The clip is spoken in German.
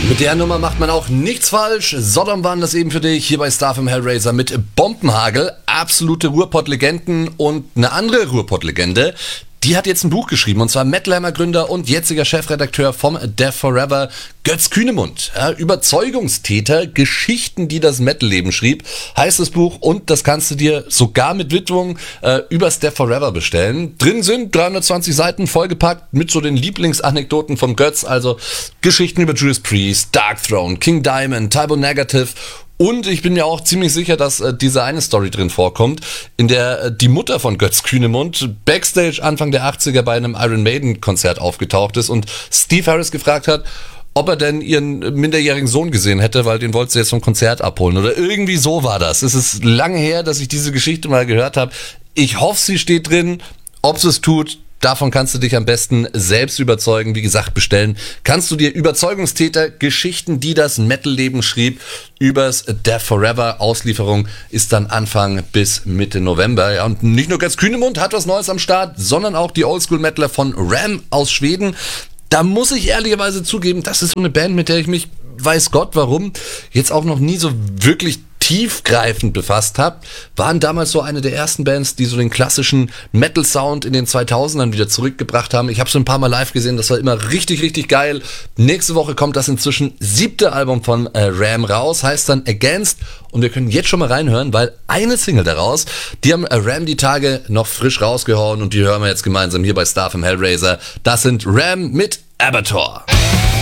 Mit der Nummer macht man auch nichts falsch. Sodom waren das eben für dich, hier bei Starfm Hellraiser mit Bombenhagel. Absolute Ruhrpott-Legenden und eine andere Ruhrpott-Legende. Die hat jetzt ein Buch geschrieben, und zwar Metalhammer-Gründer und jetziger Chefredakteur vom Death Forever, Götz Kühnemund. Ja, Überzeugungstäter, Geschichten, die das Metal-Leben schrieb, heißt das Buch, und das kannst du dir sogar mit Widmung übers Death Forever bestellen. Drin sind 320 Seiten vollgepackt mit so den Lieblingsanekdoten vom Götz, also Geschichten über Judas Priest, Darkthrone, King Diamond, Typo Negative. Und ich bin mir auch ziemlich sicher, dass diese eine Story drin vorkommt, in der die Mutter von Götz Kühnemund Backstage Anfang der 80er bei einem Iron Maiden Konzert aufgetaucht ist und Steve Harris gefragt hat, ob er denn ihren minderjährigen Sohn gesehen hätte, weil den wollte sie jetzt vom Konzert abholen. Oder irgendwie so war das. Es ist lange her, dass ich diese Geschichte mal gehört habe. Ich hoffe, sie steht drin. Ob sie es tut, davon kannst du dich am besten selbst überzeugen. Wie gesagt, bestellen kannst du dir Überzeugungstäter, Geschichten, die das Metal-Leben schrieb, übers Death Forever. Auslieferung ist dann Anfang bis Mitte November. Ja, und nicht nur Götz Kühnemund hat was Neues am Start, sondern auch die Oldschool-Metaler von Ram aus Schweden. Da muss ich ehrlicherweise zugeben, das ist so eine Band, mit der ich mich, weiß Gott warum, jetzt auch noch nie so wirklich tiefgreifend befasst habe, waren damals so eine der ersten Bands, die so den klassischen Metal-Sound in den 2000ern wieder zurückgebracht haben. Ich habe so ein paar Mal live gesehen, das war immer richtig, richtig geil. Nächste Woche kommt das inzwischen 7. Album von Ram raus, heißt dann Against, und wir können jetzt schon mal reinhören, weil eine Single daraus, die haben Ram die Tage noch frisch rausgehauen, und die hören wir jetzt gemeinsam hier bei Starfm Hellraiser. Das sind Ram mit Abattoir.